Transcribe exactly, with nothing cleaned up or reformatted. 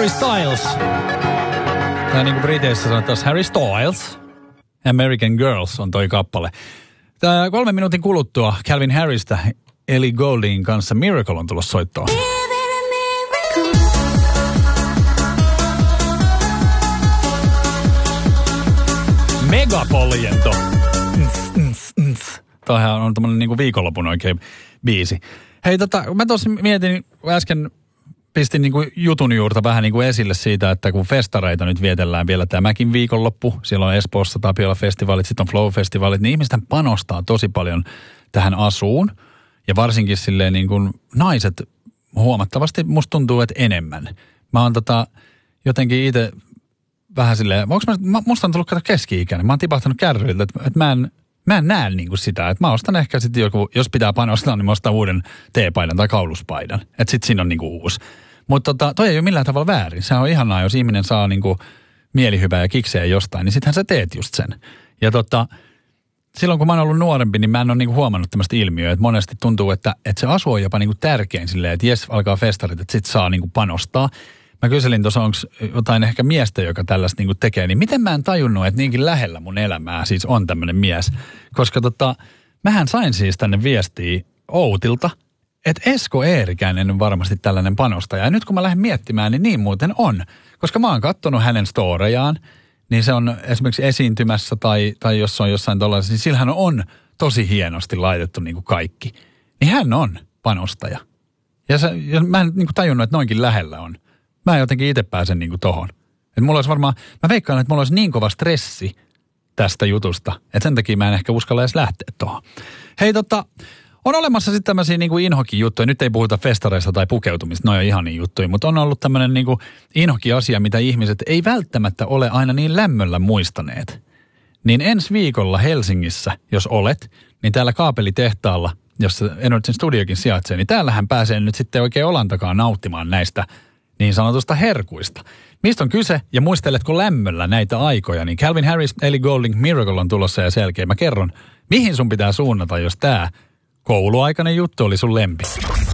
Harry Styles. Tai niin kuin Briteissä sanotaan Harry Styles. American Girls on toi kappale. Tää kolmen minuutin kuluttua Calvin Harrista Ellie Gouldingin kanssa Miracle on tulossa soittoon. Megapoljento. Tämähän on tämmönen niinku viikonlopun oikein biisi. Hei tota, mä tuossa mietin, äsken pistin niinku jutun juurta vähän niinku esille siitä, että kun festareita nyt vietellään vielä tämäkin viikonloppu, siellä on Espoossa Tapiola-festivaalit, sitten on Flow-festivaalit, niin ihmiset panostaa tosi paljon tähän asuun. Ja varsinkin silleen niin kuin naiset huomattavasti musta tuntuu, että enemmän. Mä oon tota jotenkin itse vähän silleen, onks mä, musta on tullut kato keski-ikäinen. Mä oon tipahtanut kärryiltä, että, että mä en, mä en näe niin kuin sitä. Että mä ostan ehkä sitten joku, jos pitää panostaa, niin mä ostan uuden teepaidan tai kauluspaidan. Että sit siinä on niin kuin uusi. Mutta tota, toi ei ole millään tavalla väärin. Se on ihanaa, jos ihminen saa niin kuin mielihyvää ja kikseä jostain, niin sittenhän sä teet just sen. Ja tota, silloin kun mä oon ollut nuorempi, niin mä en ole niinku huomannut tämmöistä ilmiöä, että monesti tuntuu, että, että se asu on jopa niinku tärkein silleen, että jes, alkaa festarit, että sit saa niinku panostaa. Mä kyselin tuossa, onko jotain ehkä miestä, joka tällaista niinku tekee, niin miten mä en tajunnut, että niinkin lähellä mun elämää siis on tämmöinen mies. Koska tota, mähän sain siis tänne viestiä Outilta, että Esko Eerikäinen on varmasti tällainen panostaja. Ja nyt kun mä lähden miettimään, niin niin muuten on. Koska mä oon kattonut hänen storejaan, niin se on esimerkiksi esiintymässä tai, tai jos se on jossain tollaisessa, niin sillähän on tosi hienosti laitettu niin kuin kaikki. Niin hän on panostaja. Ja, se, ja mä en niin kuin tajunnut, että noinkin lähellä on. Mä jotenkin itse pääsen niin kuin tohon. Että mulla olisi varmaan, mä veikkaan, että mulla olisi niin kova stressi tästä jutusta, että sen takia mä en ehkä uskalla edes lähteä tohon. Hei tota, on olemassa sitten tämmöisiä niin kuin inhokin juttuja. Nyt ei puhuta festareista tai pukeutumista, ne on ihania juttuja, mutta on ollut tämmöinen niin kuin inhokin asia, mitä ihmiset ei välttämättä ole aina niin lämmöllä muistaneet. Niin ensi viikolla Helsingissä, jos olet, niin täällä kaapelitehtaalla, jossa Energyn studiokin sijaitsee, niin täällähän pääsee nyt sitten oikein olan takaa nauttimaan näistä niin sanotusta herkuista. Mistä on kyse ja muisteletko lämmöllä näitä aikoja, niin Calvin Harris, Ellie Goulding, Miracle on tulossa ja selkeä. Mä kerron, mihin sun pitää suunnata, jos tää kouluaikainen juttu oli sun lempi.